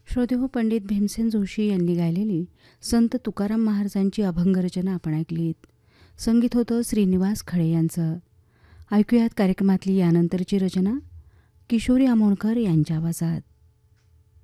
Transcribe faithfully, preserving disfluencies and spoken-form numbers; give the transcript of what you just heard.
श्रोतेहो, पंडित भीमसेन जोशी यांनी गायलेली संत तुकाराम महाराजांची अभंग रचना आपण ऐकलीत. संगीत होतं श्रीनिवास खळे यांचं. ऐकूयात कार्यक्रमातली यानंतरची रचना किशोरी आमोणकर यांच्या आवाजात.